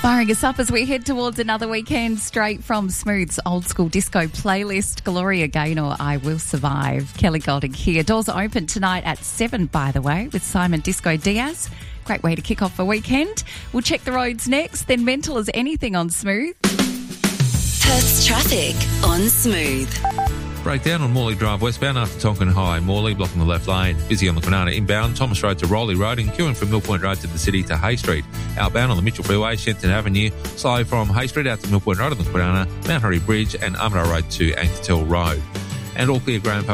Firing us up as we head towards another weekend straight from Smooth's old school disco playlist, Gloria Gaynor, I Will Survive. Kelly Golding here. Doors are open tonight at 7, by the way, with Simon Disco Diaz. Great way to kick off the weekend. We'll check the roads next, then mental as anything on Smooth. Perth's traffic on Smooth. Breakdown on Morley Drive westbound after Tonkin High. Morley blocking the left lane. Busy on the Kwinana inbound. Thomas Road to Rowley Road and queuing from Mill Point Road to the city to Hay Street. Outbound on the Mitchell Freeway, Shenton Avenue. Slow from Hay Street out to Mill Point Road on the Kwinana, Mount Harry Bridge and Armadale Road to Ankertel Road. And all clear Graham